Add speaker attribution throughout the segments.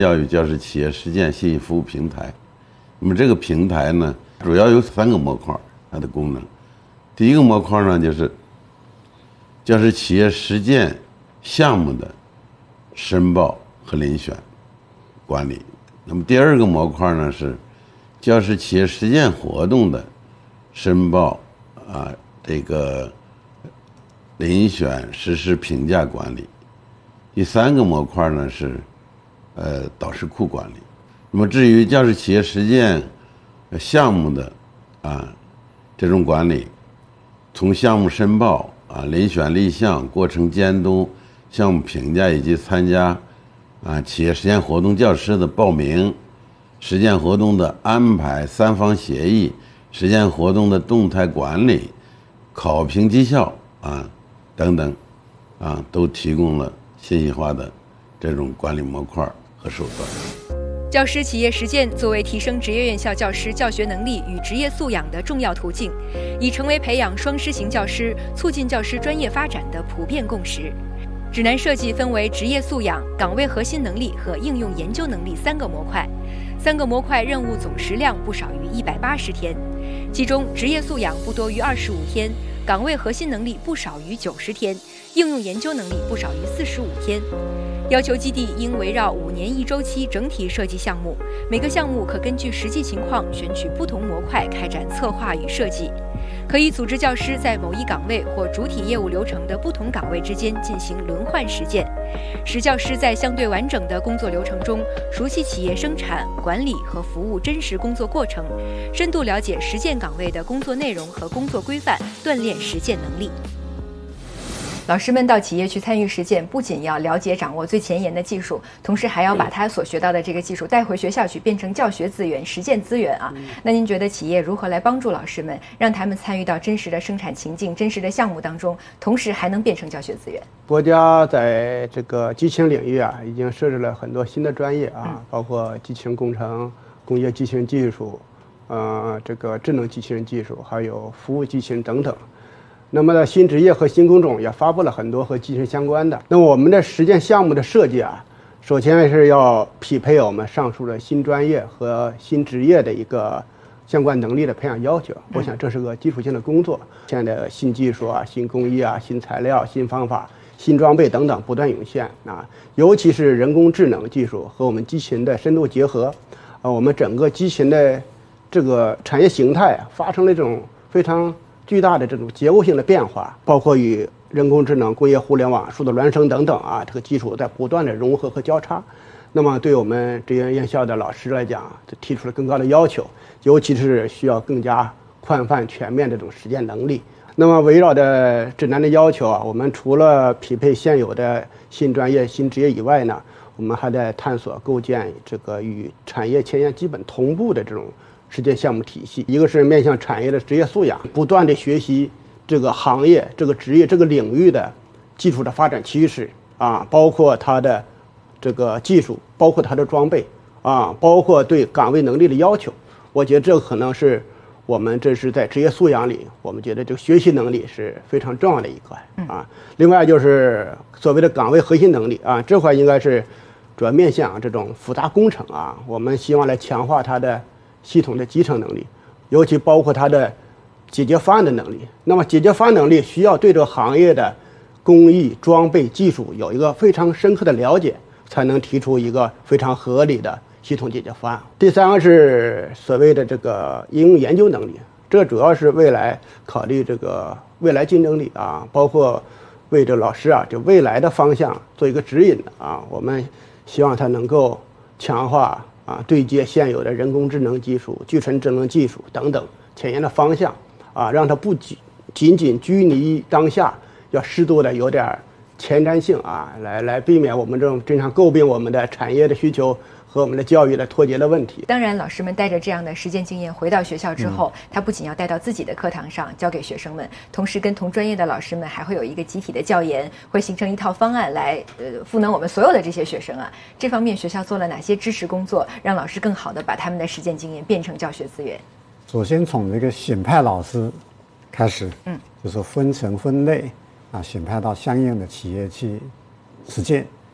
Speaker 1: 教育教师企业实践信息服务平台。那么这个平台呢，主要有3个模块，它的功能。第一个模块呢，就是教师企业实践项目的申报和遴选管理。那么第2个模块呢，是教师企业实践活动的申报这个遴选实施评价管理。第3个模块呢是导师库管理。那么至于教师企业实践项目的这种管理，从项目申报遴选立项、过程监督、项目评价以及参加企业实践活动教师的报名、实践活动的安排、3方协议、实践活动的动态管理、考评绩效等等都提供了信息化的这种管理模块和手段。
Speaker 2: 教师企业实践作为提升职业院校教师教学能力与职业素养的重要途径，已成为培养双师型教师、促进教师专业发展的普遍共识。指南设计分为职业素养、岗位核心能力和应用研究能力3个模块，3个模块任务总时量不少于180天，其中职业素养不多于25天，岗位核心能力不少于90天，应用研究能力不少于45天。要求基地应围绕5年1周期整体设计项目，每个项目可根据实际情况选取不同模块开展策划与设计，可以组织教师在某一岗位或主体业务流程的不同岗位之间进行轮换实践，使教师在相对完整的工作流程中熟悉企业生产、管理和服务真实工作过程，深度了解实践岗位的工作内容和工作规范，锻炼实践能力。老师们到企业去参与实践，不仅要了解掌握最前沿的技术，同时还要把他所学到的这个技术带回学校去，变成教学资源、实践资源那您觉得企业如何来帮助老师们，让他们参与到真实的生产情境、真实的项目当中，同时还能变成教学资源？
Speaker 3: 国家在这个机器人领域已经设置了很多新的专业包括机器人工程、工业机器人技术、这个智能机器人技术，还有服务机器人等等。那么呢，新职业和新工种也发布了很多和机器人相关的。那么我们的实践项目的设计首先是要匹配我们上述的新专业和新职业的一个相关能力的培养要求。我想这是个基础性的工作。现在的新技术新工艺新材料、新方法、新装备等等不断涌现尤其是人工智能技术和我们机器人的深度结合我们整个机器人的这个产业形态发生了这种非常巨大的这种结构性的变化，包括与人工智能、工业互联网、数字孪生等等这个技术在不断的融合和交叉。那么对我们职业院校的老师来讲，提出了更高的要求，尤其是需要更加宽泛全面的这种实践能力。那么围绕着指南的要求我们除了匹配现有的新专业、新职业以外呢，我们还在探索构建这个与产业前沿基本同步的这种实践项目体系。一个是面向产业的职业素养，不断的学习这个行业、这个职业、这个领域的技术的发展趋势包括它的这个技术，包括它的装备包括对岗位能力的要求。我觉得这可能是我们这是在职业素养里，我们觉得这个学习能力是非常重要的一块另外就是所谓的岗位核心能力这块应该是主要面向这种复杂工程我们希望来强化它的系统的集成能力，尤其包括它的解决方案的能力。那么解决方案能力需要对这个行业的工艺、装备、技术有一个非常深刻的了解，才能提出一个非常合理的系统解决方案。第3个是所谓的这个应用研究能力，这主要是未来考虑这个未来竞争力包括为这老师这未来的方向做一个指引我们希望它能够强化对接现有的人工智能技术、具纯智能技术等等前沿的方向让它不仅仅拘泥于当下，要适度的有点前瞻性来避免我们这种经常诟病我们的产业的需求和我们的教育的脱节的问题。
Speaker 2: 当然，老师们带着这样的实践经验回到学校之后，他不仅要带到自己的课堂上教给学生们，同时跟同专业的老师们还会有一个集体的教研，会形成一套方案来赋能我们所有的这些学生这方面学校做了哪些支持工作，让老师更好的把他们的实践经验变成教学资源？
Speaker 4: 首先从这个选派老师开始就是分层分类选派到相应的企业去实践。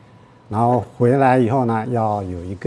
Speaker 4: 然后回来以后呢，要有一个